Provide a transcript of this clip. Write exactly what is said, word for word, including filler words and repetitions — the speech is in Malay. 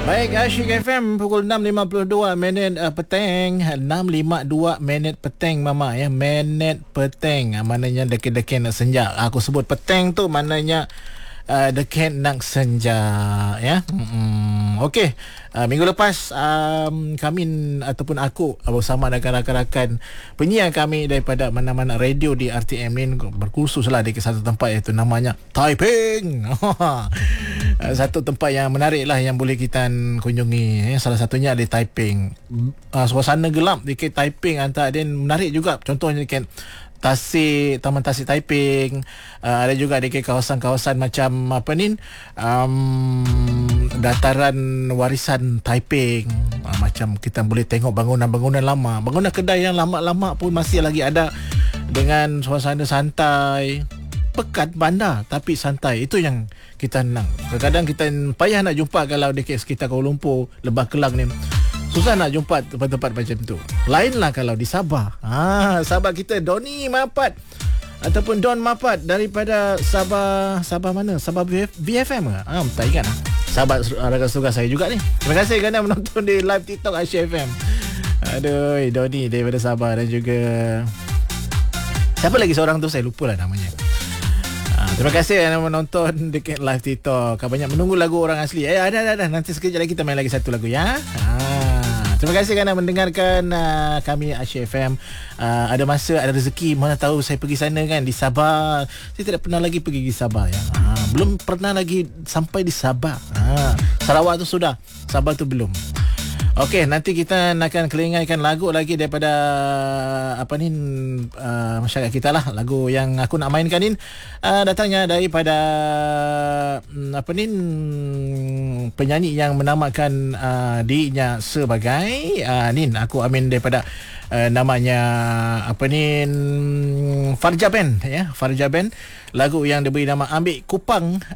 Baik, Asyik F M pukul enam lima puluh dua minit uh, petang. enam lima puluh dua minit petang mama ya. Minit petang. Uh, maknanya dekat-dekat nak senja. Aku sebut petang tu maknanya uh, dekat nak senja ya. Hmm, okey. Uh, minggu lepas um, kami ataupun aku bersama dengan rakan-rakan penyiar kami daripada mana-mana radio di R T M ni berkursuslah di satu tempat iaitu namanya Taiping. Satu tempat yang menarik lah yang boleh kita kunjungi. Salah satunya di Taiping. Uh, suasana gelap di Taiping antara dia menarik juga. Contohnya kan Tasik, Taman Tasik Taiping, uh, ada juga di kawasan-kawasan macam apa ni, um, dataran warisan Taiping, uh, macam kita boleh tengok bangunan-bangunan lama, bangunan kedai yang lama-lama pun masih lagi ada dengan suasana santai. Pekat bandar tapi santai. Itu yang kita nak. Kadang-kadang kita payah nak jumpa kalau di sekitar Kuala Lumpur, Lebah Kelang ni. Susah nak jumpa tempat-tempat macam tu. Lainlah kalau di Sabah. Ha, Sabah kita Doni Mapat ataupun Don Mapat daripada Sabah. Sabah mana? Sabah V F M ke? Ha, tak ingat lah. Sahabat rakan tugas saya juga ni. Terima kasih kerana menonton di live TikTok Asyik F M. Aduh, Doni daripada Sabah dan juga siapa lagi seorang tu saya lupa lah namanya. Terima kasih kerana menonton dekat live TikTok. Banyak menunggu lagu orang asli. Eh, ada, ada, ada. Nanti sekejap lagi kita main lagi satu lagu ya. Ha. Terima kasih kerana mendengarkan uh, kami Asyik F M. Uh, ada masa, ada rezeki. Mana tahu saya pergi sana kan di Sabah. Saya tidak pernah lagi pergi di Sabah ya. Ha. Belum pernah lagi sampai di Sabah. Ha. Sarawak tu sudah. Sabah tu belum. Okey, nanti kita akan kelingankan lagu lagi daripada apa ni uh, masyarakat kita lah. Lagu yang aku nak mainkan ni uh, datangnya daripada um, apa ni um, penyanyi yang menamakan uh, dirinya sebagai uh, ni aku ambil daripada uh, namanya apa ni um, Farja Band ya, Farja Band. Lagu yang diberi nama Ambil Kupang